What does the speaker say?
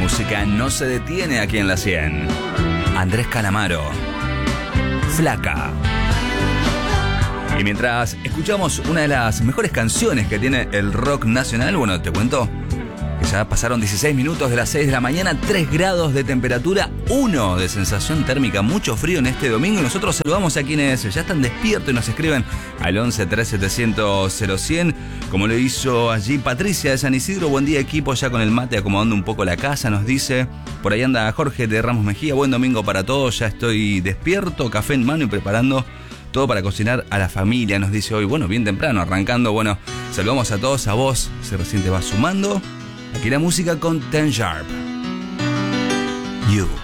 música no se detiene aquí en la 100. Andrés Calamaro, Flaca. Y mientras escuchamos una de las mejores canciones que tiene el rock nacional, bueno, te cuento que ya pasaron 16 minutos de las 6 de la mañana, 3 grados de temperatura, 1 de sensación térmica, mucho frío en este domingo. Y nosotros saludamos a quienes ya están despiertos y nos escriben al 11 3700 0100, como lo hizo allí Patricia de San Isidro. Buen día, equipo, ya con el mate acomodando un poco la casa, nos dice. Por ahí anda Jorge de Ramos Mejía, buen domingo para todos, ya estoy despierto, café en mano y preparando todo para cocinar a la familia, nos dice hoy. Bueno, bien temprano, arrancando. Bueno, saludamos a todos, a vos, si recién te vas sumando. Aquí la música con Ten Sharp. You.